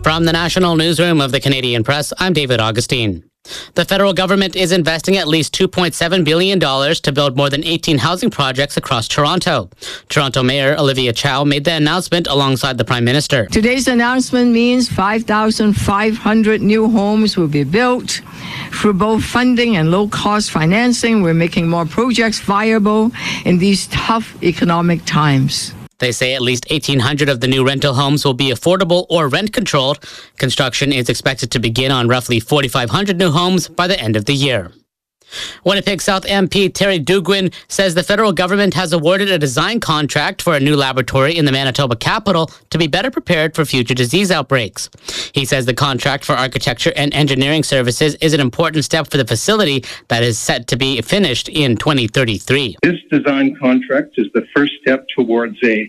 From the National Newsroom of the Canadian Press, I'm David Augustine. The federal government is investing at least $2.7 billion to build more than 18 housing projects across Toronto. Toronto Mayor Olivia Chow made the announcement alongside the Prime Minister. Today's announcement means 5,500 new homes will be built. Through both funding and low-cost financing, we're making more projects viable in these tough economic times. They say at least 1,800 of the new rental homes will be affordable or rent-controlled. Construction is expected to begin on roughly 4,500 new homes by the end of the year. Winnipeg South MP Terry Duguin says the federal government has awarded a design contract for a new laboratory in the Manitoba capital to be better prepared for future disease outbreaks. He says the contract for architecture and engineering services is an important step for the facility that is set to be finished in 2033. This design contract is the first step towards a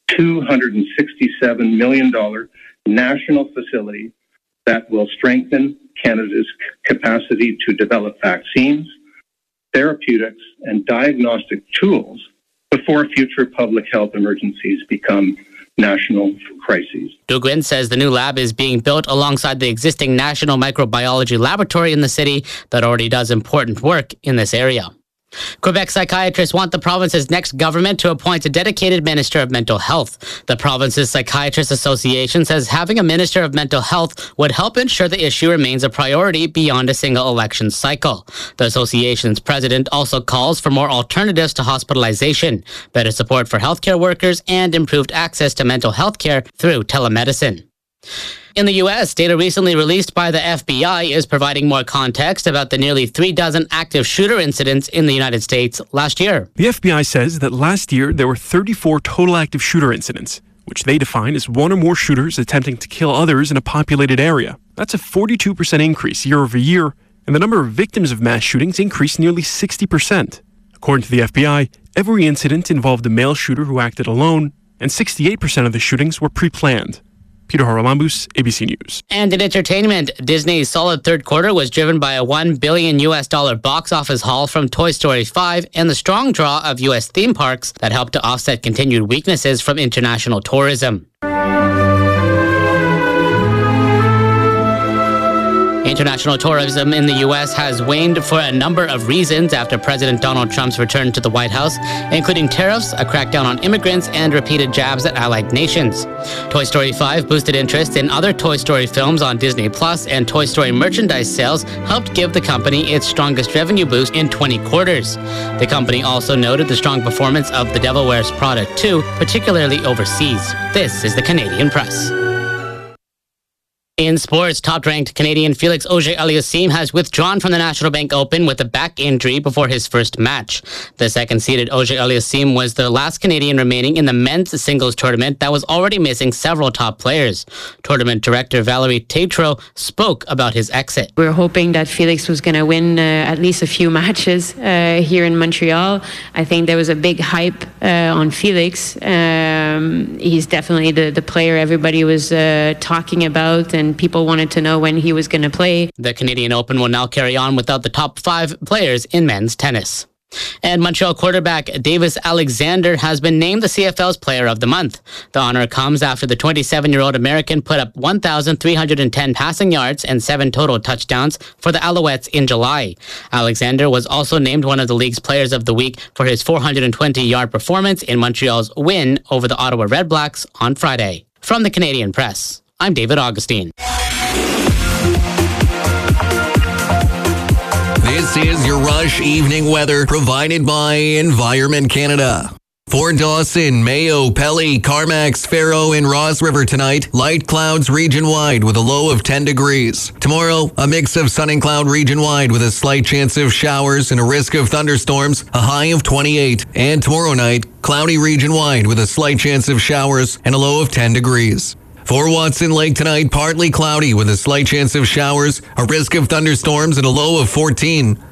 $267 million national facility that will strengthen Canada's capacity to develop vaccines, therapeutics, and diagnostic tools before future public health emergencies become national crises. Duguin says the new lab is being built alongside the existing National Microbiology Laboratory in the city that already does important work in this area. Quebec psychiatrists want the province's next government to appoint a dedicated Minister of Mental Health. The province's Psychiatrists Association says having a Minister of Mental Health would help ensure the issue remains a priority beyond a single election cycle. The association's president also calls for more alternatives to hospitalization, better support for healthcare workers, and improved access to mental health care through telemedicine. In the U.S., data recently released by the FBI is providing more context about the nearly 36 active shooter incidents in the United States last year. The FBI says that last year there were 34 total active shooter incidents, which they define as one or more shooters attempting to kill others in a populated area. That's a 42% increase year over year, and the number of victims of mass shootings increased nearly 60%. According to the FBI, every incident involved a male shooter who acted alone, and 68% of the shootings were pre-planned. Peter Haralambous, ABC News. And in entertainment, Disney's solid third quarter was driven by a $1 billion box office haul from Toy Story 5 and the strong draw of U.S. theme parks that helped to offset continued weaknesses from international tourism. International tourism in the U.S. has waned for a number of reasons after President Donald Trump's return to the White House, including tariffs, a crackdown on immigrants, and repeated jabs at allied nations. Toy Story 5 boosted interest in other Toy Story films on Disney+, and Toy Story merchandise sales helped give the company its strongest revenue boost in 20 quarters. The company also noted the strong performance of The Devil Wears Prada 2, particularly overseas. This is the Canadian Press. In sports, top-ranked Canadian Felix Auger-Aliassime has withdrawn from the National Bank Open with a back injury before his first match. The second-seeded Auger-Aliassime was the last Canadian remaining in the men's singles tournament that was already missing several top players. Tournament director Valerie Tétrault spoke about his exit. We were hoping that Felix was going to win at least a few matches here in Montreal. I think there was a big hype on Felix. He's definitely the player everybody was talking about, and people wanted to know when he was going to play. The Canadian Open will now carry on without the top 5 players in men's tennis. And Montreal quarterback Davis Alexander has been named the CFL's Player of the Month. The honor comes after the 27-year-old American put up 1,310 passing yards and 7 total touchdowns for the Alouettes in July. Alexander was also named one of the league's Players of the Week for his 420-yard performance in Montreal's win over the Ottawa Redblacks on Friday. From the Canadian Press, I'm David Augustine. This is your Rush Evening Weather provided by Environment Canada. For Dawson, Mayo, Pelly, Carmax, Faro, and Ross River tonight, light clouds region-wide with a low of 10 degrees. Tomorrow, a mix of sun and cloud region-wide with a slight chance of showers and a risk of thunderstorms, a high of 28. And tomorrow night, cloudy region-wide with a slight chance of showers and a low of 10 degrees. For Watson Lake tonight, partly cloudy with a slight chance of showers, a risk of thunderstorms and a low of 14.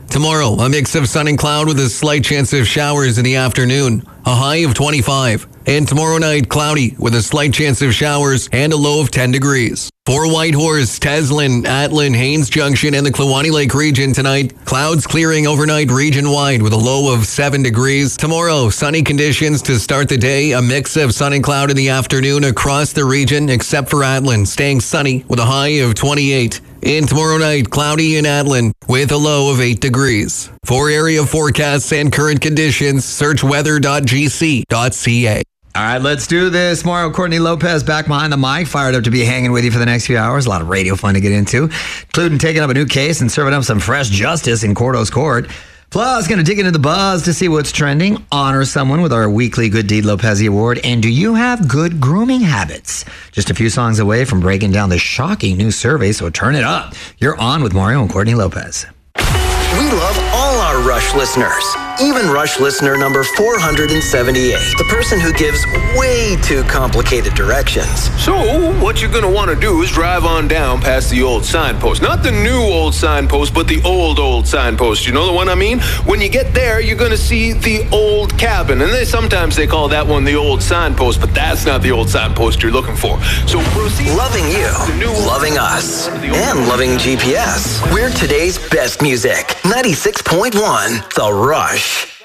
Tomorrow, a mix of sun and cloud with a slight chance of showers in the afternoon, a high of 25. And tomorrow night, cloudy with a slight chance of showers and a low of 10 degrees. For Whitehorse, Teslin, Atlin, Haines Junction, and the Kluwani Lake region tonight, clouds clearing overnight region-wide with a low of 7 degrees. Tomorrow, sunny conditions to start the day, a mix of sun and cloud in the afternoon across the region, except for Atlin, staying sunny with a high of 28. And tomorrow night, cloudy in Atlin with a low of 8 degrees. For area forecasts and current conditions, search weather.gc.ca. All right, let's do this. Mario Courtney Lopez back behind the mic, fired up to be hanging with you for the next few hours. A lot of radio fun to get into, including taking up a new case and serving up some fresh justice in Cordo's Court. Plus, going to dig into the buzz to see what's trending, honor someone with our weekly Good Deed Lopez Award, and do you have good grooming habits? Just a few songs away from breaking down the shocking new survey, so turn it up. You're on with Mario and Courtney Lopez. We love all our Rush listeners, even Rush listener number 478, the person who gives way too complicated directions. So, what you're going to want to do is drive on down past the old signpost. Not the new old signpost, but the old signpost. You know the one I mean? When you get there, you're going to see the old cabin. And sometimes they call that one the old signpost, but that's not the old signpost you're looking for. So proceed. Loving you, loving us, and loving GPS. We're today's best music. 96.1 The Rush.